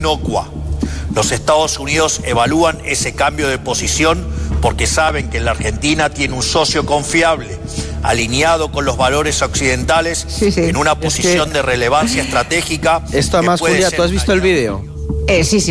inocua. Los Estados Unidos evalúan ese cambio de posición porque saben que la Argentina tiene un socio confiable, alineado con los valores occidentales, en una posición de relevancia estratégica. Esto además, Julia, ¿tú has visto el video? Sí.